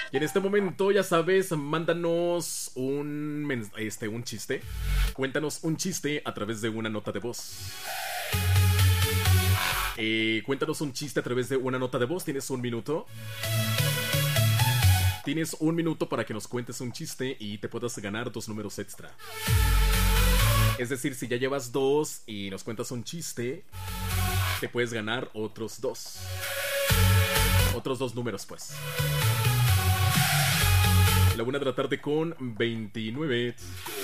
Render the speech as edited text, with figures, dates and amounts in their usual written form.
Y en este momento, ya sabes, mándanos un chiste. Cuéntanos un chiste a través de una nota de voz. Cuéntanos un chiste a través de una nota de voz. Tienes un minuto. Tienes un minuto para que nos cuentes un chiste y te puedas ganar 2 números extra. Es decir, si ya llevas 2 y nos cuentas un chiste, te puedes ganar otros 2. Otros 2 números, pues. La 1 de la tarde con 29.